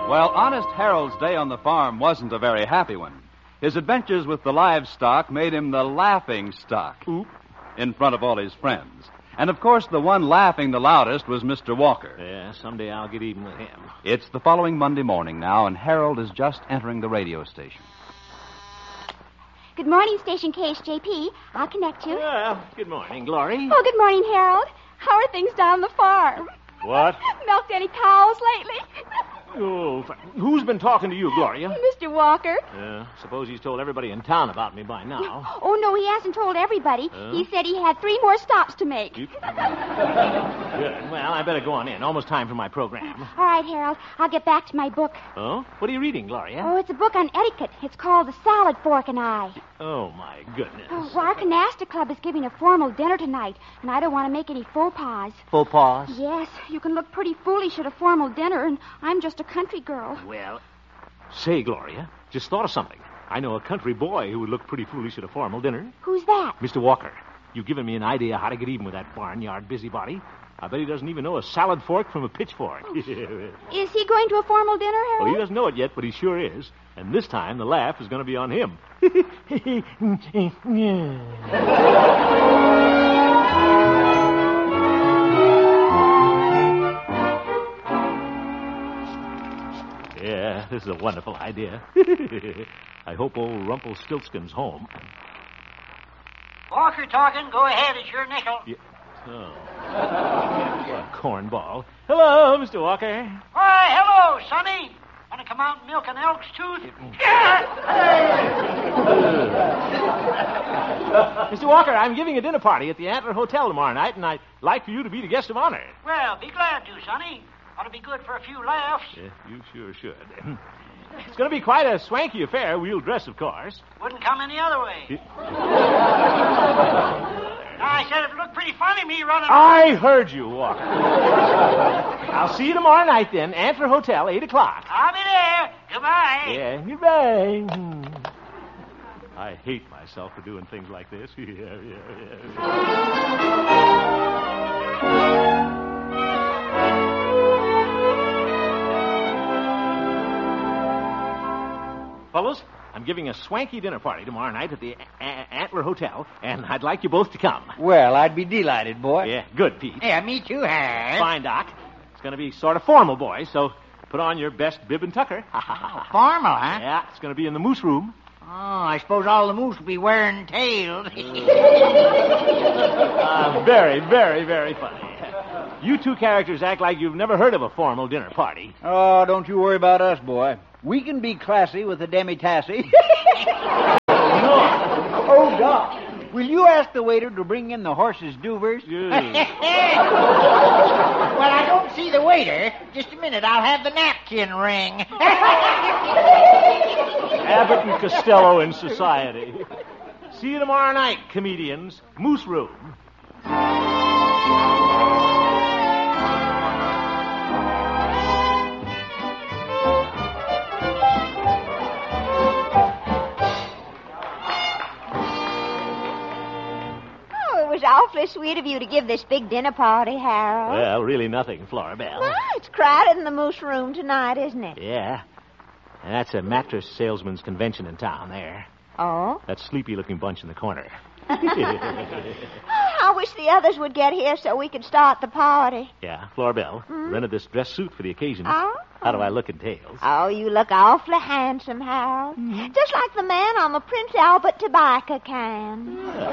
Well, Honest Harold's day on the farm wasn't a very happy one. His adventures with the livestock made him the laughing stock in front of all his friends. And, of course, the one laughing the loudest was Mr. Walker. Yeah, someday I'll get even with him. It's the following Monday morning now, and Harold is just entering the radio station. Good morning, Station KHJP. I'll connect you. Well, good morning, Glory. Oh, good morning, Harold. How are things down the farm? What? Milked any cows lately? Oh, who's been talking to you, Gloria? Mr. Walker. Suppose he's told everybody in town about me by now. Oh, no, he hasn't told everybody. He said he had 3 more stops to make. Good. Well, I better go on in. Almost time for my program. All right, Harold. I'll get back to my book. Oh? What are you reading, Gloria? Oh, it's a book on etiquette. It's called The Salad Fork and I. Oh, my goodness. Oh, well, our canasta club is giving a formal dinner tonight, and I don't want to make any faux pas. Faux pas? Yes, you can look pretty foolish at a formal dinner, and I'm just a country girl. Well, say, Gloria, just thought of something. I know a country boy who would look pretty foolish at a formal dinner. Who's that? Mr. Walker. You've given me an idea how to get even with that barnyard busybody. I bet he doesn't even know a salad fork from a pitchfork. Is he going to a formal dinner, Harold? Well, he doesn't know it yet, but he sure is. And this time, the laugh is going to be on him. Yeah, this is a wonderful idea. I hope old Rumpelstiltskin's home. Walker talking. Go ahead. It's your nickel. Yeah. Oh. What a cornball. Hello, Mr. Walker. Why, hello, Sonny. Want to come out and milk an elk's tooth? Mr. Walker, I'm giving a dinner party at the Antler Hotel tomorrow night, and I'd like for you to be the guest of honor. Well, be glad to, Sonny. Ought to be good for a few laughs. Yeah, you sure should. It's going to be quite a swanky affair. We'll dress, of course. Wouldn't come any other way. I said it looked pretty funny, me running... I heard you, Walker. I'll see you tomorrow night, then. Antler Hotel, 8 o'clock. I'll be there. Goodbye. Yeah, goodbye. I hate myself for doing things like this. Fellows, I'm giving a swanky dinner party tomorrow night at the Antler Hotel, and I'd like you both to come. Well, I'd be delighted, boy. Yeah, good, Pete. Yeah, me too, Harold. Fine, Doc. It's going to be sort of formal, boys, so put on your best bib and tucker. Formal, huh? Yeah, it's going to be in the moose room. Oh, I suppose all the moose will be wearing tails. Very, very, very funny. You two characters act like you've never heard of a formal dinner party. Oh, don't you worry about us, boy. We can be classy with a demi-tassy. Oh, Doc, will you ask the waiter to bring in the horse's duvers? Well, I don't see the waiter. Just a minute, I'll have the napkin ring. Abbott and Costello in society. See you tomorrow night, comedians. Moose room. It was awfully sweet of you to give this big dinner party, Harold. Well, really nothing, Flora Belle. Well, it's crowded in the moose room tonight, isn't it? Yeah. And that's a mattress salesman's convention in town there. Oh? That sleepy-looking bunch in the corner. I wish the others would get here so we could start the party. Yeah, Flora Belle. Rented this dress suit for the occasion. Oh? How do I look in tails? Oh, you look awfully handsome, Harold. Just like the man on the Prince Albert tobacco can.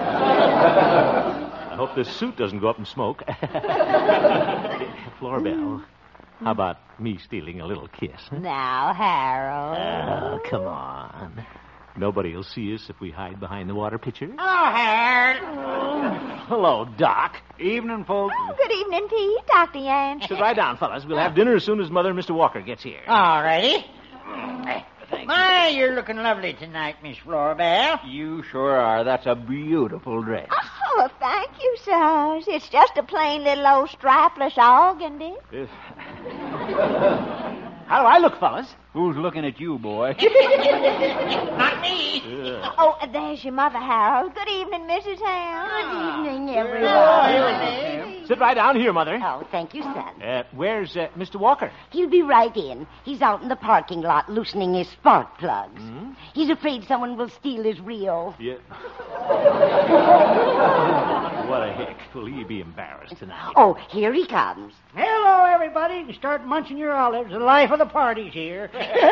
I hope this suit doesn't go up in smoke. Flora Belle, how about me stealing a little kiss? Huh? Now, Harold. Oh, come on. Nobody will see us if we hide behind the water pitcher. Hello, Harold. Hello, Doc. Evening, folks. Oh, good evening, Pete. Dr. Yancey. Sit right down, fellas. We'll have dinner as soon as Mother and Mr. Walker gets here. All righty. My, you're looking lovely tonight, Miss Flora Belle. You sure are. That's a beautiful dress. Oh, thank you, sir. It's just a plain little old strapless organdy. How do I look, fellas? Who's looking at you, boy? Not me. Oh, there's your mother, Harold. Good evening, Mrs. Hale. Good evening, everyone. Sit right down here, Mother. Oh, thank you, son. Where's Mr. Walker? He'll be right in. He's out in the parking lot loosening his spark plugs. He's afraid someone will steal his Rio. Yeah. What a heck. Will he be embarrassed tonight? Oh, here he comes. Hello, everybody. You start munching your olives. The life of the party's here.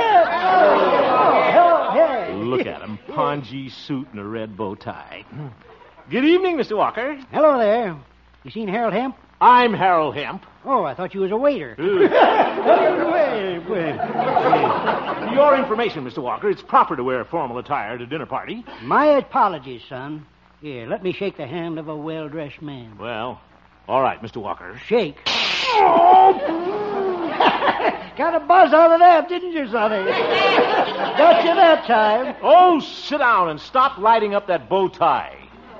Look at him. Pongee suit and a red bow tie. Good evening, Mr. Walker. Hello there. You seen Harold Hemp? I'm Harold Hemp. Oh, I thought you was a waiter. For your information, Mr. Walker, it's proper to wear formal attire at a dinner party. My apologies, son. Here, let me shake the hand of a well-dressed man. Well, all right, Mr. Walker. Shake. Got a buzz out of that, didn't you, Sonny? Got you that time. Oh, sit down and stop lighting up that bow tie.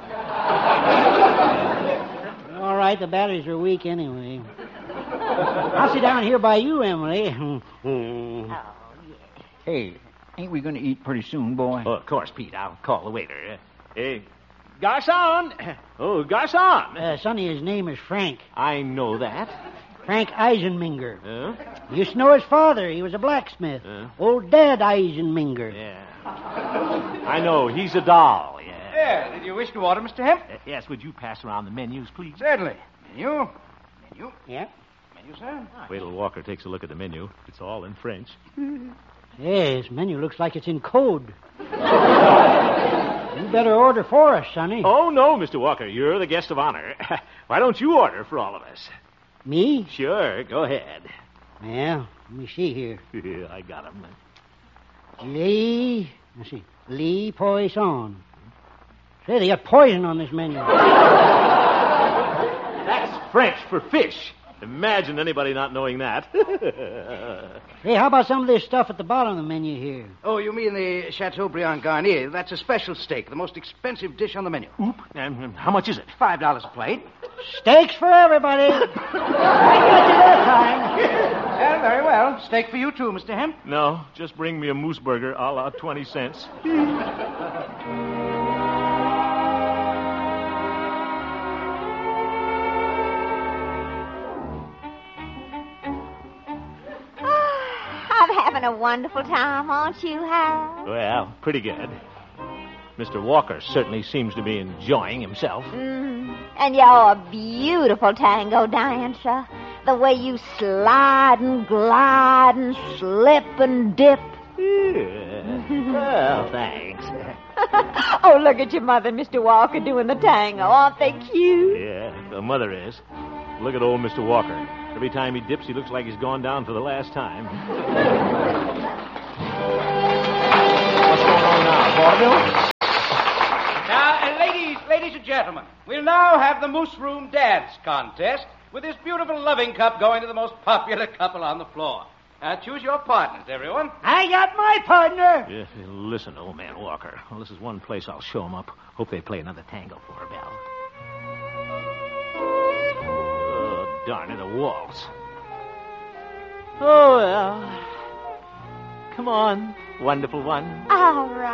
All right, the batteries are weak anyway. I'll sit down here by you, Emily. Hey, ain't we going to eat pretty soon, boy? Oh, of course, Pete. I'll call the waiter. Hey, garçon. Oh, garçon. Sonny, his name is Frank. I know that. Frank Eisenminger. You used to know his father. He was a blacksmith. Old Dad Eisenminger. Yeah. I know. He's a doll. Yeah. Yeah, did you wish to order, Mr. Hemp? Yes, would you pass around the menus, please? Certainly. Menu. Yeah. Menu, sir. Wait till Walker takes a look at the menu. It's all in French. Yeah, his menu looks like it's in code. You better order for us, Sonny. Oh, no, Mr. Walker. You're the guest of honor. Why don't you order for all of us? Me? Sure, go ahead. Yeah, let me see here. I got him. Let's see. Lee Poisson. Say, they got poison on this menu. That's French for fish. Imagine anybody not knowing that. Hey, how about some of this stuff at the bottom of the menu here? Oh, you mean the Chateaubriand Garnier? That's a special steak, the most expensive dish on the menu. Oop. And how much is it? $5 a plate. Steaks for everybody. I got you that time. Well, very well. Steak for you, too, Mr. Hemp. No, just bring me a moose burger a la 20 cents. I'm having a wonderful time, aren't you, Harold? Well, pretty good. Mr. Walker certainly seems to be enjoying himself. And you're a beautiful tango dancer. The way you slide and glide and slip and dip. Yeah. Well, thanks. Oh, look at your mother and Mr. Walker doing the tango. Aren't they cute? Yeah, the mother is. Look at old Mr. Walker. Every time he dips, he looks like he's gone down for the last time. What's going on now, vaudeville? Now, ladies and gentlemen, we'll now have the Moose Room Dance Contest with this beautiful loving cup going to the most popular couple on the floor. Now, choose your partners, everyone. I got my partner. Yeah, listen, old man Walker. Well, this is one place I'll show him up. Hope they play another tango for her, Belle. Oh, darn it, a waltz. Oh, well. Come on, wonderful one. All right.